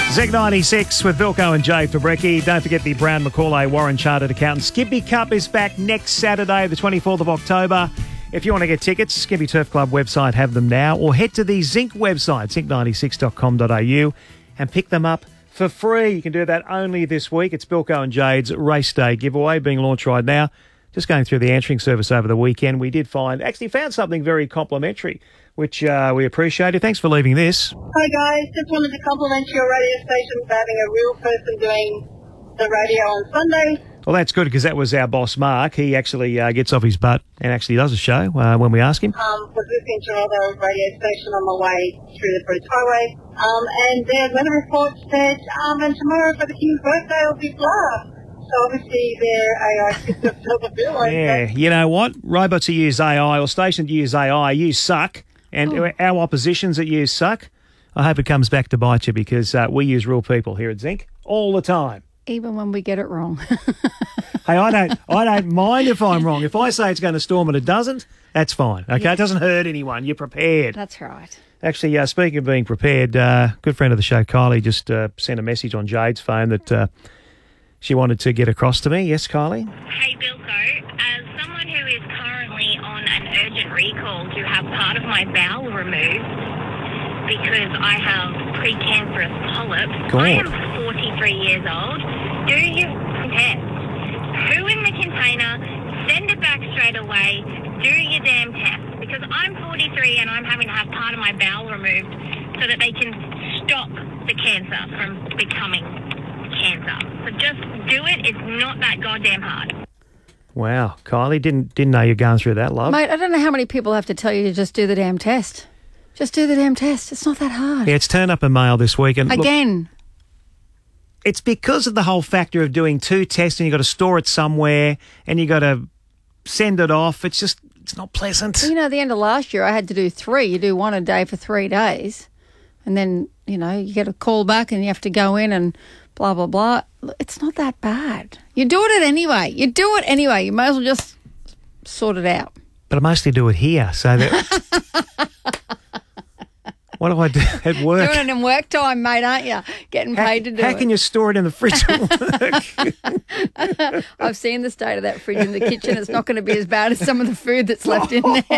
Zig 96 with Vilko and Jay Fabricki. Don't forget the Brown Macaulay Warren Chartered Accountant Skippy Cup is back next Saturday, the 24th of October. If you want to get tickets, Skippy Turf Club website have them now, or head to the Zinc website, zinc96.com.au, and pick them up for free. You can do that only this week. It's Vilko and Jade's Race Day giveaway being launched right now. Just going through the answering service over the weekend, we found something very complimentary, which we appreciated. Thanks for leaving this. Hi guys, just wanted to compliment your radio station for having a real person doing the radio on Sunday. Well, that's good because that was our boss, Mark. He actually gets off his butt and actually does a show when we ask him. Was listening to another radio station on my way through the Bruce Highway. And their weather report said, and tomorrow for the King's birthday will be blah. So obviously their AI system doesn't realise Yeah, that. you know what? Robots that use AI or stations that use AI, you suck. And our oppositions that use suck. I hope it comes back to bite you because we use real people here at Zinc all the time. Even when we get it wrong. Hey, I don't mind if I'm wrong. If I say it's going to storm and it doesn't, that's fine. Okay, Yeah. It doesn't hurt anyone. You're prepared. That's right. Actually, speaking of being prepared, good friend of the show, Kylie, just sent a message on Jade's phone that she wanted to get across to me. Yes, Kylie? Hey, Vilko. As someone who is currently on an urgent recall to have part of my bowel removed because I have precancerous polyps, God. I am 43 years old. Do your test. Poo in the container, send it back straight away, do your damn test. Because I'm 43 and I'm having to have part of my bowel removed so that they can stop the cancer from becoming cancer. So just do it. It's not that goddamn hard. Wow, Kylie, didn't know you're going through that, love. Mate, I don't know how many people have to tell you to just do the damn test. Just do the damn test. It's not that hard. Yeah, it's turned up in mail this week. And look, Again. it's because of the whole factor of doing two tests and you've got to store it somewhere and you've got to send it off. It's not pleasant. You know, at the end of last year, I had to do 3. You do 1 a day for 3 days. And then, you know, you get a call back and you have to go in and blah, blah, blah. It's not that bad. You do it anyway. You do it anyway. You might as well just sort it out. But I mostly do it here, so that... What do I do at work? Doing it in work time, mate, aren't you? Getting paid to do it. How can you store it in the fridge at work? I've seen the state of that fridge in the kitchen. It's not going to be as bad as some of the food that's left in there.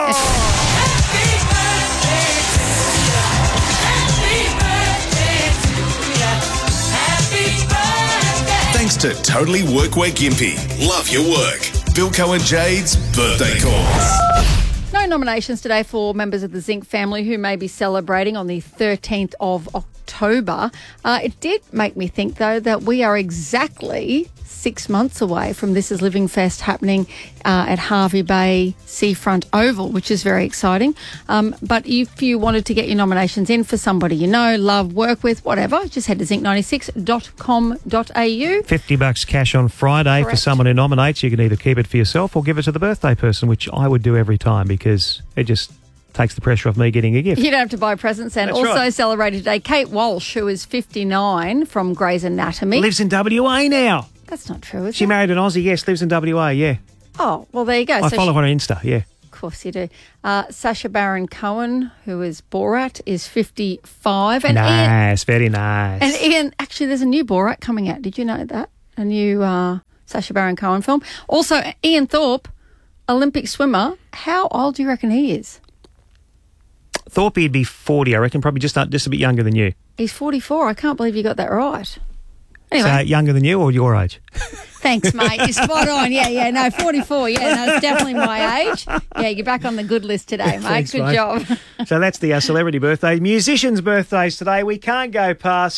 Thanks to Totally Workwear Gympie. Love your work. Vilko and Jade's birthday calls. No nominations today for members of the Zinc family who may be celebrating on the 13th of October. It did make me think, though, that we are exactly 6 months away from This Is Living Fest happening at Hervey Bay Seafront Oval, which is very exciting. But if you wanted to get your nominations in for somebody you know, love, work with, whatever, just head to zinc96.com.au. $50 cash on Friday for Correct. someone who nominates. You can either keep it for yourself or give it to the birthday person, which I would do every time because it just takes the pressure off me getting a gift. You don't have to buy presents. And That's also right. celebrated today, Kate Walsh, who is 59 from Grey's Anatomy. Lives in WA now. That's not true, is She it? married an Aussie, yes, lives in WA, yeah. Oh, well, there you go. I follow her on Insta, yeah. Of course you do. Sacha Baron Cohen, who is Borat, is 55. And Nice, very nice. Ian, actually, there's a new Borat coming out. Did you know that? A new Sacha Baron Cohen film. Also, Ian Thorpe, Olympic swimmer. How old do you reckon he is? Thorpe would be 40, I reckon, probably just a bit younger than you. He's 44. I can't believe you got that right. Anyway. So younger than you or your age? Thanks, mate. You're spot on. Yeah, no, 44. Yeah, no, it's definitely my age. Yeah, you're back on the good list today, mate. Thanks, Good mate. job. So that's the celebrity birthday. Musicians' birthdays today. We can't go past